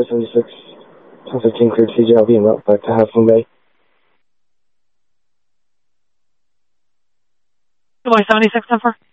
Boy 76, 1015 cleared CJLB and route back to Half Moon Bay. Boy 76, 10-4.